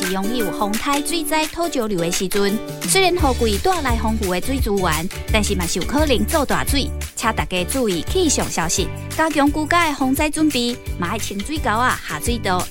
拥有风台水灾土石流的时阵，虽然雨季带来丰富的水资源，但是嘛是有可能做大水，请大家注意气象消息，加强居家的防灾准备，嘛要清水沟下水道。